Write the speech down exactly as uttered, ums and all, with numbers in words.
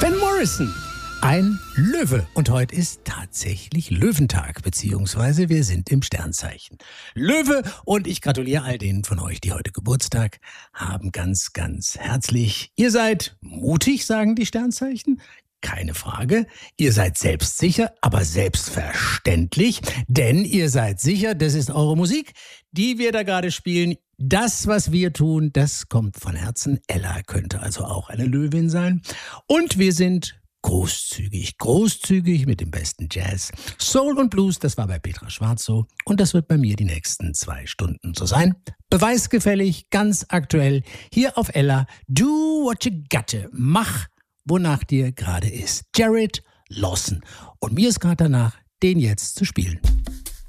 Van Morrison, ein Löwe. Und heute ist tatsächlich Löwentag, beziehungsweise wir sind im Sternzeichen Löwe. Und ich gratuliere all denen von euch, die heute Geburtstag haben, ganz, ganz herzlich. Ihr seid mutig, sagen die Sternzeichen. Keine Frage. Ihr seid selbstsicher, aber selbstverständlich, denn ihr seid sicher, das ist eure Musik, die wir da gerade spielen. Das, was wir tun, das kommt von Herzen. Ella könnte also auch eine Löwin sein. Und wir sind großzügig, großzügig mit dem besten Jazz. Soul und Blues, das war bei Petra Schwarz so. Und das wird bei mir die nächsten zwei Stunden so sein. Beweisgefällig, ganz aktuell, hier auf Ella. Do what you gotta. Mach, wonach dir gerade ist. Jared Lawson. Und mir ist gerade danach, den jetzt zu spielen.